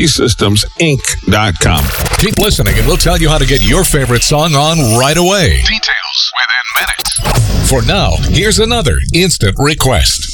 SystemsInc.com. Keep listening and we'll tell you how to get your favorite song on right away. Details within minutes. For now, here's another instant request.